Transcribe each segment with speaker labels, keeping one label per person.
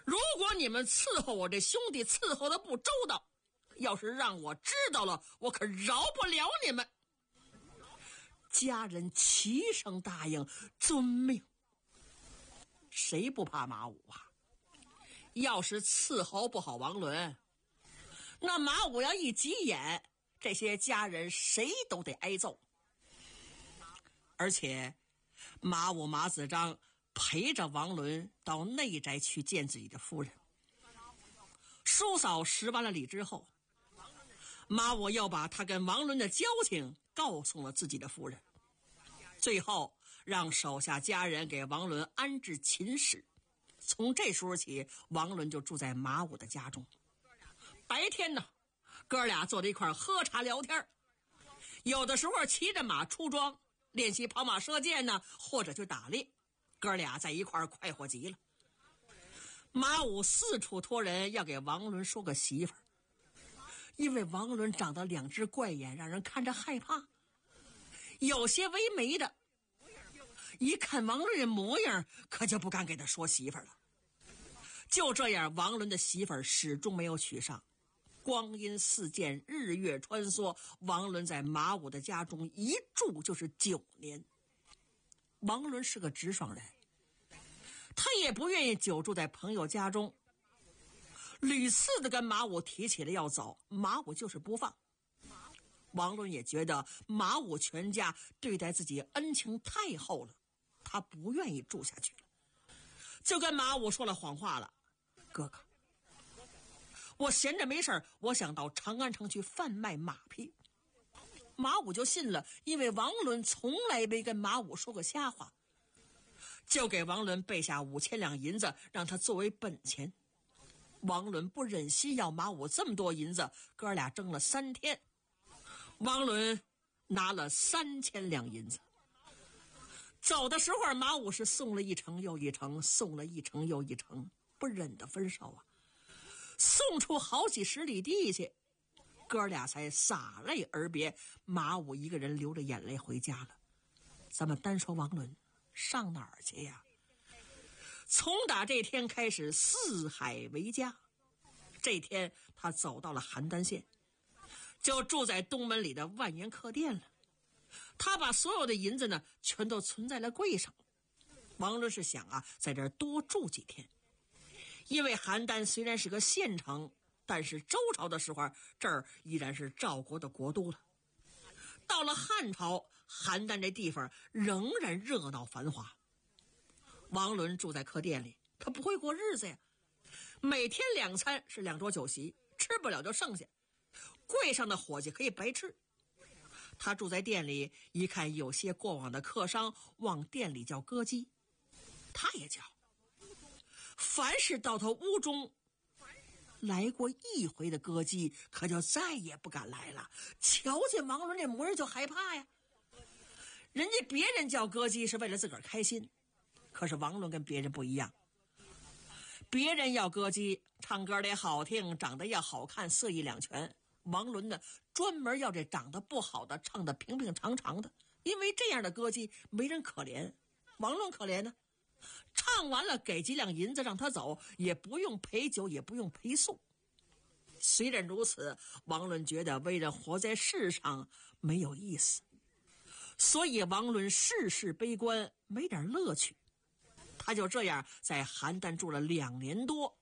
Speaker 1: 如果你们伺候我这兄弟伺候的不周到，要是让我知道了，我可饶不了你们。家人齐声答应，遵命。谁不怕马武啊？要是伺候不好王伦，那马武要一急眼，这些家人谁都得挨揍。而且马武马子章陪着王伦到内宅去见自己的夫人。叔嫂施完了礼之后，马武又把他跟王伦的交情告诉了自己的夫人，最后让手下家人给王伦安置寝室。从这时候起，王伦就住在马武的家中。白天呢，哥俩坐在一块喝茶聊天，有的时候骑着马出庄练习跑马射箭呢，或者去打猎，哥俩在一块快活极了。马武四处托人要给王伦说个媳妇儿，因为王伦长得两只怪眼，让人看着害怕，有些微眉的，一看王伦这模样，可就不敢给他说媳妇儿了。就这样，王伦的媳妇儿始终没有娶上。光阴似箭，日月穿梭，王伦在马武的家中一住就是9年。王伦是个直爽人，他也不愿意久住在朋友家中，屡次的跟马武提起了要走，马武就是不放。王伦也觉得马武全家对待自己恩情太厚了，他不愿意住下去了，就跟马武说了谎话了。哥哥，我闲着没事，我想到长安城去贩卖马匹。马武就信了，因为王伦从来没跟马武说过瞎话，就给王伦备下5000两银子，让他作为本钱。王伦不忍心要马武这么多银子，哥俩争了3天，王伦拿了3000两银子。走的时候，马武是送了一程又一程，送了一程又一程，不忍得分手啊，送出好几十里地去，哥俩才洒泪而别。马武一个人流着眼泪回家了。咱们单说王伦，上哪儿去呀？从打这天开始，四海为家。这天他走到了邯郸县，就住在东门里的万元客店了。他把所有的银子呢，全都存在了柜上。王伦是想啊，在这儿多住几天，因为邯郸虽然是个县城，但是周朝的时候，这儿依然是赵国的国都了。到了汉朝，邯郸这地方仍然热闹繁华。王伦住在客店里，他不会过日子呀。每天2餐是2桌酒席，吃不了就剩下，柜上的伙计可以白吃。他住在店里，一看有些过往的客商往店里叫歌姬，他也叫。凡是到他屋中来过一回的歌姬，可就再也不敢来了。瞧见王伦这模样就害怕呀。人家别人叫歌姬是为了自个儿开心，可是王伦跟别人不一样。别人要歌姬，唱歌得好听，长得要好看，色艺两全。王伦呢，专门要这长得不好的，唱得平平常常的，因为这样的歌姬没人可怜。王伦可怜呢，唱完了给几两银子让他走，也不用陪酒，也不用陪送。虽然如此，王伦觉得为人活在世上没有意思，所以王伦事事悲观，没点乐趣。他就这样在邯郸住了2年多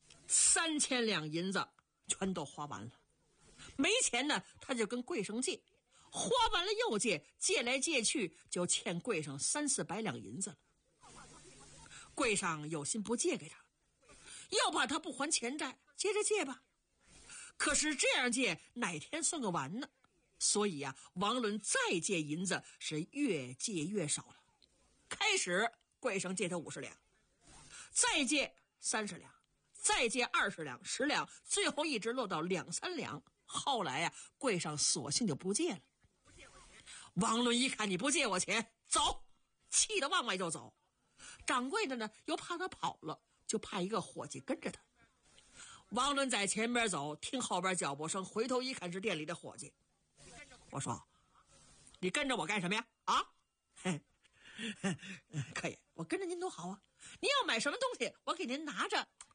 Speaker 1: ，3000两银子全都花完了。没钱呢，他就跟柜上借，花完了又借，借来借去就欠柜上300-400两银子了。柜上有心不借给他，又怕他不还钱债，接着借吧。可是这样借哪天算个完呢？所以啊，王伦再借银子是越借越少了。开始柜上借他50两，再借30两，再借20两、10两，最后一直落到2-3两。后来啊，柜上索性就不借了。王伦一看你不借我钱，走，气得往外就走。掌柜的呢，又怕他跑了，就派一个伙计跟着他。王伦在前边走，听后边脚步声，回头一看是店里的伙计。我说，你跟着我干什么呀？啊？可以，我跟着您多好啊。您要买什么东西，我给您拿着，